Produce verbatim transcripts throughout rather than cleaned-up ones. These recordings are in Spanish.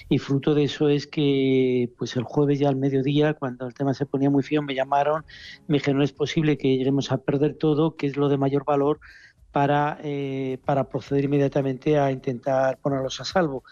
Y fruto de eso es que pues el jueves ya al mediodía, cuando el tema se ponía muy feo, me llamaron, me dijeron, no es posible que lleguemos a perder todo, que es lo de mayor valor, para, eh, para proceder inmediatamente a intentar ponerlos a salvo.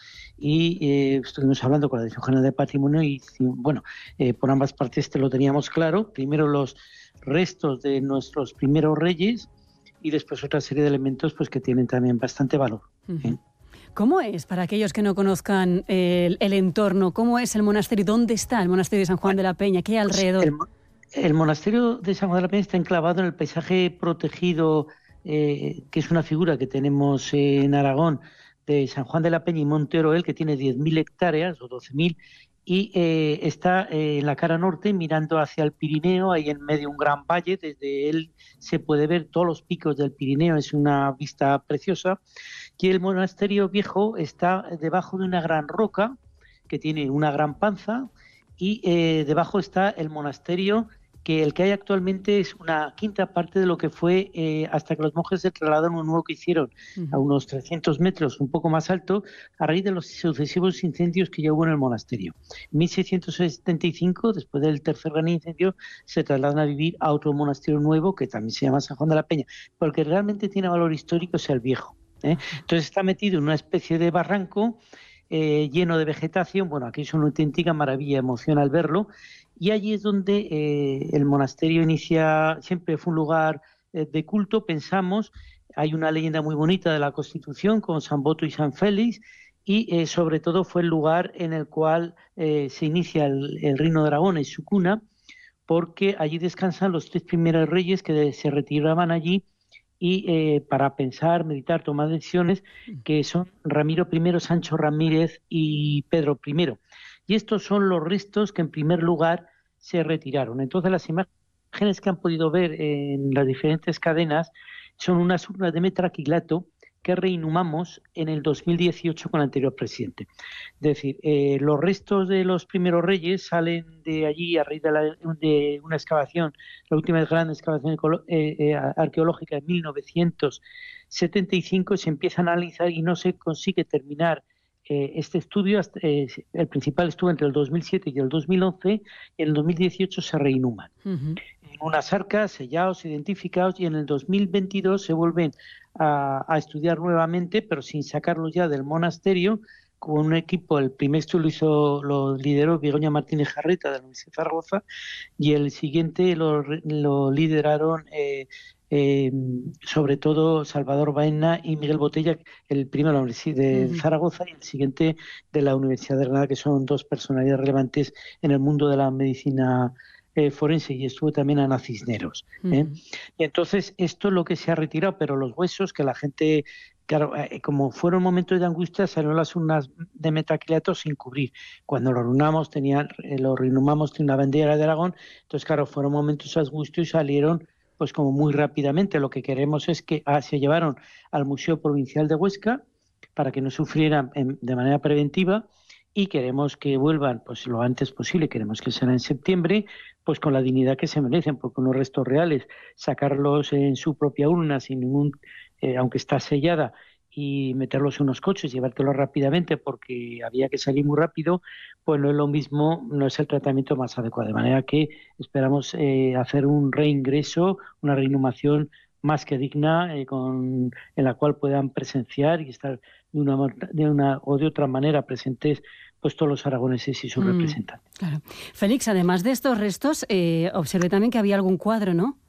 Y eh, estuvimos hablando con la Dirección General de Patrimonio y, bueno, eh, por ambas partes te lo teníamos claro. Primero los restos de nuestros primeros reyes y después otra serie de elementos pues que tienen también bastante valor. Uh-huh. ¿eh? ¿Cómo es, para aquellos que no conozcan el, el entorno, cómo es el monasterio? ¿Dónde está el monasterio de San Juan de la Peña? ¿Qué hay alrededor? Pues el, el monasterio de San Juan de la Peña está enclavado en el paisaje protegido, eh, que es una figura que tenemos en Aragón, de San Juan de la Peña y Monte Oroel, que tiene diez mil hectáreas o doce mil, y eh, está eh, en la cara norte mirando hacia el Pirineo, ahí en medio un gran valle, desde él se puede ver todos los picos del Pirineo, es una vista preciosa, y el monasterio viejo está debajo de una gran roca que tiene una gran panza, y eh, debajo está el monasterio, que el que hay actualmente es una quinta parte de lo que fue eh, hasta que los monjes se trasladaron a un nuevo que hicieron uh-huh. a unos trescientos metros, un poco más alto, a raíz de los sucesivos incendios que ya hubo en el monasterio. En mil seiscientos setenta y cinco, después del tercer gran incendio, se trasladan a vivir a otro monasterio nuevo que también se llama San Juan de la Peña, porque realmente tiene valor histórico, o sea, el viejo. ¿eh? Uh-huh. Entonces está metido en una especie de barranco eh, lleno de vegetación. Bueno, aquí es una auténtica maravilla, emoción al verlo. Y allí es donde eh, el monasterio inicia, siempre fue un lugar eh, de culto, pensamos. Hay una leyenda muy bonita de la Constitución con San Boto y San Félix, y eh, sobre todo fue el lugar en el cual eh, se inicia el, el Reino de Aragón, en su cuna, porque allí descansan los tres primeros reyes que se retiraban allí y eh, para pensar, meditar, tomar decisiones, que son Ramiro I, Sancho Ramírez y Pedro I. Y estos son los restos que en primer lugar se retiraron. Entonces las imágenes que han podido ver en las diferentes cadenas son unas urnas de metraquilato que reinhumamos en el dos mil dieciocho con el anterior presidente. Es decir, eh, los restos de los primeros reyes salen de allí a raíz de, la, de una excavación, la última gran excavación eh, eh, arqueológica en mil novecientos setenta y cinco, se empieza a analizar y no se consigue terminar eh, este estudio. Hasta, eh, el principal estuvo entre el dos mil siete y el dos mil once, y en el dos mil dieciocho se reinhuman. Uh-huh. En unas arcas, sellados, identificados, y en el dos mil veintidós se vuelven a, a estudiar nuevamente, pero sin sacarlos ya del monasterio, con un equipo. El primer estudio lo hizo, lo lideró Begoña Martínez Jarreta de la Universidad de Zaragoza, y el siguiente lo, lo lideraron eh, eh, sobre todo Salvador Baena y Miguel Botella, el primero de la Universidad de uh-huh. Zaragoza y el siguiente de la Universidad de Granada, que son dos personalidades relevantes en el mundo de la medicina Eh, forense, y estuvo también Ana Cisneros. ¿eh? Uh-huh. Y entonces esto es lo que se ha retirado, pero los huesos, que la gente, claro, eh, como fueron momentos de angustia, salieron las urnas de metacrilato sin cubrir. Cuando lo reinhumamos, tenían, eh, lo reinhumamos tenía una bandera de Aragón, entonces claro, fueron momentos de angustia y salieron pues como muy rápidamente. Lo que queremos es que ah, se llevaron al Museo Provincial de Huesca para que no sufrieran en, de manera preventiva, y queremos que vuelvan pues lo antes posible, queremos que será en septiembre, pues con la dignidad que se merecen, porque unos restos reales, sacarlos en su propia urna sin ningún, eh, aunque está sellada, y meterlos en unos coches, llevártelos rápidamente porque había que salir muy rápido, pues no es lo mismo, no es el tratamiento más adecuado. De manera que esperamos eh, hacer un reingreso, una reinhumación más que digna, eh, con, en la cual puedan presenciar y estar de una, de una o de otra manera presentes pues todos los aragoneses y sus mm, representantes. Claro. Félix, además de estos restos, eh, observé también que había algún cuadro, ¿no?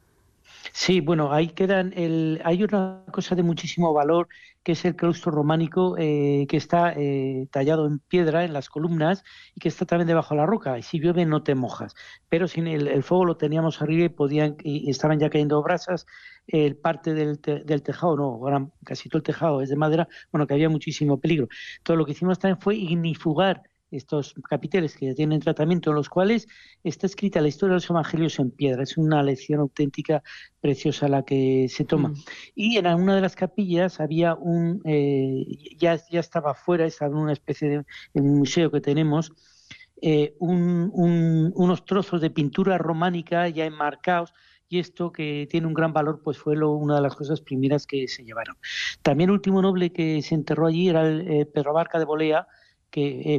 Sí, bueno, ahí quedan. El, hay una cosa de muchísimo valor, que es el claustro románico, eh, que está eh, tallado en piedra en las columnas y que está también debajo de la roca. Y si llueve no te mojas. Pero sin el, el fuego lo teníamos arriba y podían y estaban ya cayendo brasas. El parte del, te, del tejado, no, gran, casi todo el tejado es de madera. Bueno, que había muchísimo peligro. Todo lo que hicimos también fue ignifugar estos capiteles que ya tienen tratamiento, en los cuales está escrita la historia de los evangelios en piedra. Es una lección auténtica, preciosa la que se toma. Mm. Y en una de las capillas había un, eh, ya, ya estaba fuera, estaba en una especie de en un museo que tenemos, eh, un, un, unos trozos de pintura románica ya enmarcados, y esto, que tiene un gran valor, pues fue lo, una de las cosas primeras que se llevaron. También el último noble que se enterró allí era el eh, Pedro Abarca de Bolea, que eh,